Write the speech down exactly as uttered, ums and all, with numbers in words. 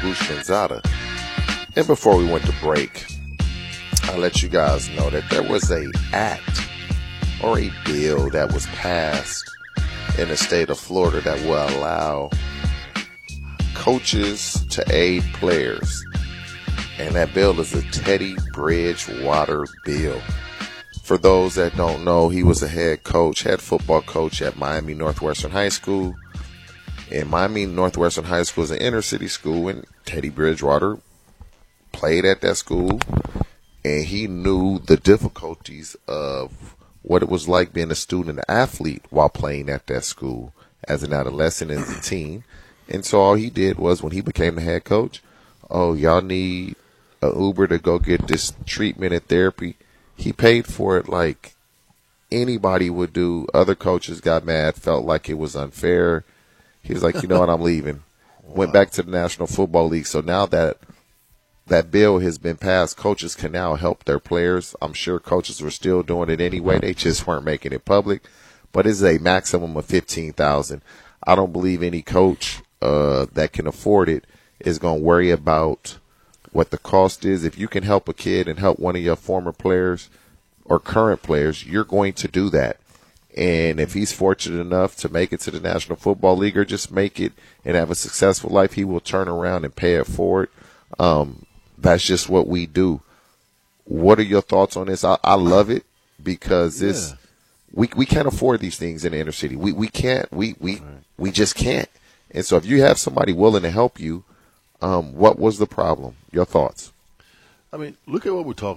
Bruce Gonzaga. And before we went to break, I'll let you guys know that there was a act or a bill that was passed in the state of Florida that will allow coaches to aid players. And that bill is the Teddy Bridgewater bill. For those that don't know, he was a head coach, head football coach at Miami Northwestern High School. And Miami Northwestern High School is an inner city school, and Teddy Bridgewater played at that school. And he knew the difficulties of what it was like being a student and athlete while playing at that school as an adolescent and as a teen. And so all he did was, when he became the head coach, oh, y'all need an Uber to go get this treatment and therapy. He paid for it like anybody would do. Other coaches got mad, felt like it was unfair. He was like, you know what, I'm leaving. Wow. Went back to the National Football League. So now that that bill has been passed, coaches can now help their players. I'm sure coaches were still doing it anyway. They just weren't making it public. But it's a maximum of fifteen thousand dollars. I don't believe any coach uh, that can afford it is going to worry about what the cost is. If you can help a kid and help one of your former players or current players, you're going to do that. And if he's fortunate enough to make it to the National Football League or just make it and have a successful life, he will turn around and pay it forward. Um, that's just what we do. What are your thoughts on this? I, I love it because this, yeah. we we can't afford these things in the inner city. We we can't. We we right. we just can't. And so if you have somebody willing to help you, um, what was the problem? Your thoughts? I mean, look at what we're talking